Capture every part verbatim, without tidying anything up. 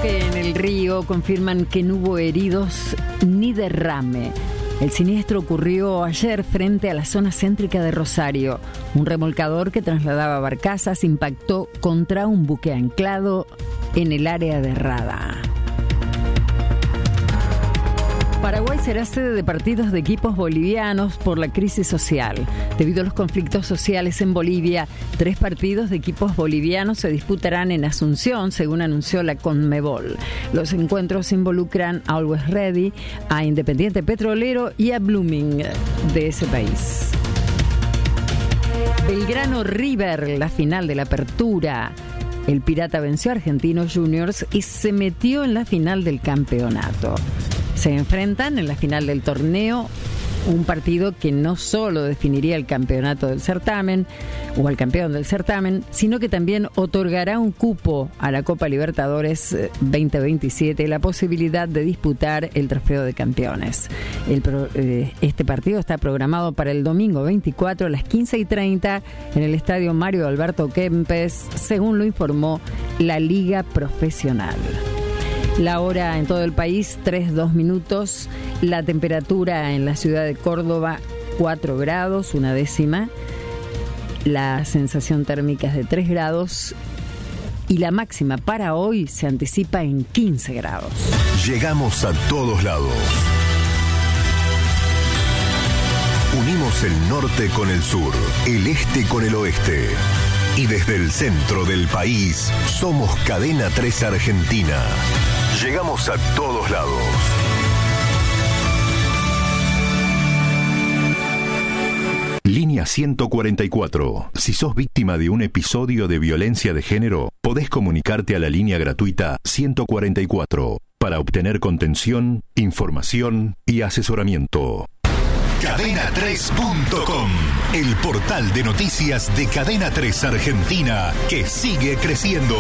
Choque en el río confirman que no hubo heridos ni derrame. El siniestro ocurrió ayer frente a la zona céntrica de Rosario. Un remolcador que trasladaba barcazas impactó contra un buque anclado en el área de Rada. Paraguay será sede de partidos de equipos bolivianos por la crisis social. Debido a los conflictos sociales en Bolivia, tres partidos de equipos bolivianos se disputarán en Asunción, según anunció la Conmebol. Los encuentros involucran a Always Ready, a Independiente Petrolero y a Blooming de ese país. Belgrano River, la final de la Apertura. El Pirata venció a Argentinos Juniors y se metió en la final del campeonato. Se enfrentan en la final del torneo, un partido que no solo definiría el campeonato del certamen o al campeón del certamen, sino que también otorgará un cupo a la Copa Libertadores veinte veintisiete y la posibilidad de disputar el trofeo de campeones. El pro, eh, este partido está programado para el domingo veinticuatro a las quince y treinta en el estadio Mario Alberto Kempes, según lo informó la Liga Profesional. La hora en todo el país, tres, dos minutos. La temperatura en la ciudad de Córdoba, cuatro grados, una décima. La sensación térmica es de tres grados. Y la máxima para hoy se anticipa en quince grados. Llegamos a todos lados. Unimos el norte con el sur, el este con el oeste. Y desde el centro del país, somos Cadena tres Argentina. Llegamos a todos lados. Línea ciento cuarenta y cuatro. Si sos víctima de un episodio de violencia de género, podés comunicarte a la línea gratuita ciento cuarenta y cuatro para obtener contención, información y asesoramiento. cadena tres punto com, el portal de noticias de Cadena tres Argentina, que sigue creciendo.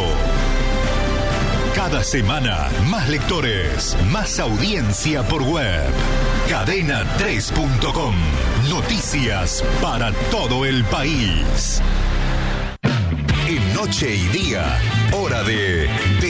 Cada semana, más lectores, más audiencia por web. cadena tres punto com, noticias para todo el país. En noche y día, hora de... de